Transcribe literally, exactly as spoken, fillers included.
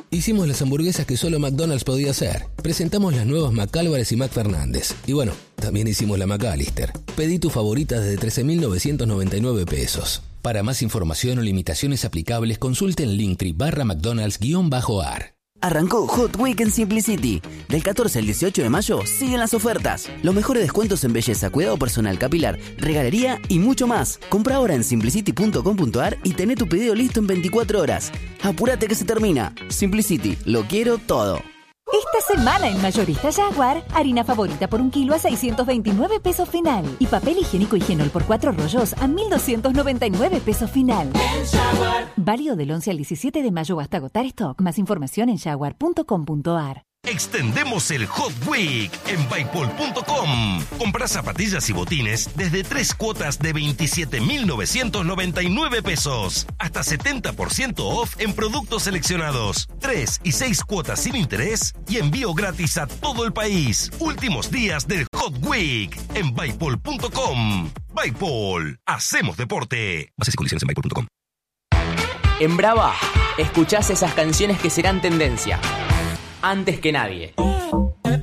Hicimos las hamburguesas que solo McDonald's podía hacer. Presentamos las nuevas McAlvarez y McFernández. Y bueno, también hicimos la McAllister. Pedí tu favorita desde trece mil novecientos noventa y nueve pesos. Para más información o limitaciones aplicables, consulte en Linktree barra McDonald's-ar. Arrancó Hot Week en Simplicity. Del catorce al dieciocho de mayo siguen las ofertas. Los mejores descuentos en belleza, cuidado personal, capilar, regalería y mucho más. Compra ahora en simplicity punto com punto ar y tené tu pedido listo en veinticuatro horas. Apúrate que se termina. Simplicity, lo quiero todo. Esta semana en Mayorista Jaguar, harina favorita por un kilo a seiscientos veintinueve pesos final. Y papel higiénico Higienol por cuatro rollos a mil doscientos noventa y nueve pesos final. Válido del once al diecisiete de mayo hasta agotar stock. Más información en jaguar punto com punto ar. Extendemos el Hot Week en Bypol punto com. Compra zapatillas y botines desde tres cuotas de veintisiete mil novecientos noventa y nueve pesos. Hasta setenta por ciento off en productos seleccionados. Tres y seis cuotas sin interés y envío gratis a todo el país. Últimos días del Hot Week en Bypol punto com. Bypol. Hacemos deporte. Bases y condiciones en Bypol punto com. En Brava, escuchás esas canciones que serán tendencia. Antes que nadie.